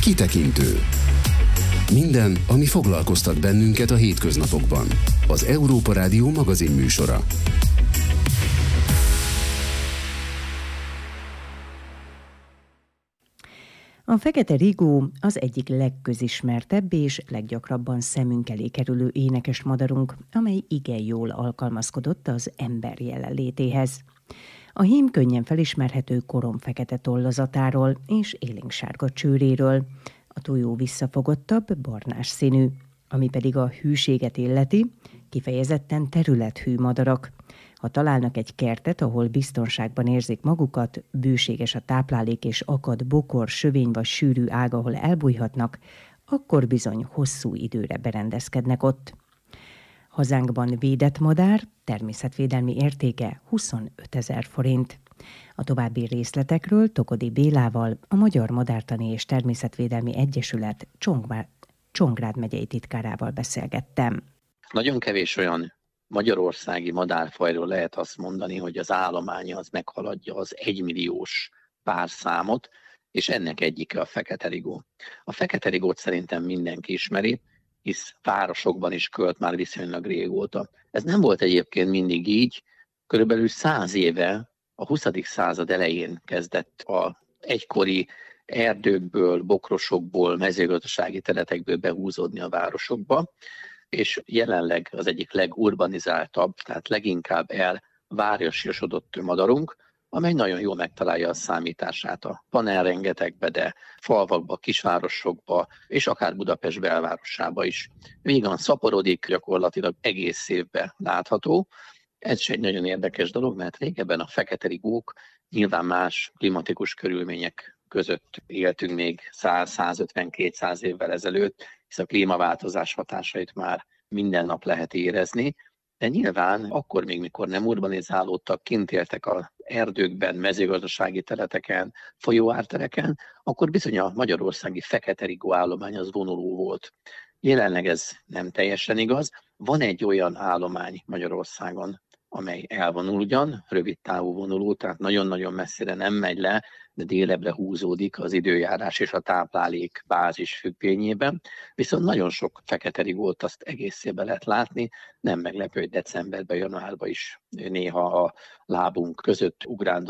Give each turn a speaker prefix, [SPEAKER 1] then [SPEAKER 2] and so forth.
[SPEAKER 1] Kitekintő. Minden, ami foglalkoztat bennünket a hétköznapokban. Az Európa Rádió magazinműsora.
[SPEAKER 2] A fekete rigó az egyik legközismertebb és leggyakrabban szemünk elé kerülő énekes madarunk, amely igen jól alkalmazkodott az ember jelenlétéhez. A hím könnyen felismerhető koromfekete tollazatáról és élénksárga csőréről, a tojó visszafogottabb, barnás színű, ami pedig a hűséget illeti, kifejezetten területhű madarak. Ha találnak egy kertet, ahol biztonságban érzik magukat, bőséges a táplálék és akad bokor, sövény vagy sűrű ág, ahol elbújhatnak, akkor bizony hosszú időre berendezkednek ott. Hazánkban védett madár, természetvédelmi értéke 25 000 forint. A további részletekről Tokodi Bélával, a Magyar Madártani és Természetvédelmi Egyesület Csongrád megyei titkárával beszélgettem.
[SPEAKER 3] Nagyon kevés olyan magyarországi madárfajról lehet azt mondani, hogy az állománya az meghaladja az 1 milliós párszámot, és ennek egyike a fekete rigó. A fekete rigót szerintem mindenki ismeri, hisz városokban is költ már viszonylag régóta. Ez nem volt egyébként mindig így, körülbelül 100 éve, a 20. század elején kezdett az egykori erdőkből, bokrosokból, mezőgazdasági területekből behúzódni a városokba, és jelenleg az egyik legurbanizáltabb, tehát leginkább elvárosiasodott madarunk, amely nagyon jól megtalálja a számítását a panelrengetegbe, de falvakba, kisvárosokba, és akár Budapest belvárosába is. Vígan szaporodik, gyakorlatilag egész évben látható. Ez is egy nagyon érdekes dolog, mert régebben a fekete rigók nyilván más klimatikus körülmények között éltünk még 100-150-200 évvel ezelőtt, hisz a klímaváltozás hatásait már minden nap lehet érezni, de nyilván akkor még, mikor nem urbanizálódtak, kint éltek az erdőkben, mezőgazdasági területeken, folyóártereken, akkor bizony a magyarországi fekete rigó állomány az vonuló volt. Jelenleg ez nem teljesen igaz. Van egy olyan állomány Magyarországon, amely elvonul ugyan, rövid távú vonuló, tehát nagyon-nagyon messzire nem megy le, de délebbre húzódik az időjárás és a táplálék bázis függvényében. Viszont nagyon sok fekete rigót azt egész évben lehet látni, nem meglepő, hogy decemberben, januárban is néha a lábunk között ugrándul